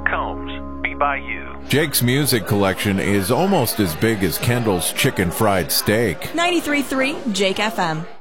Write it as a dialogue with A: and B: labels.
A: Combs, Be By You.
B: Jake's music collection is almost as big as Kendall's chicken fried steak.
C: 93.3 Jake FM.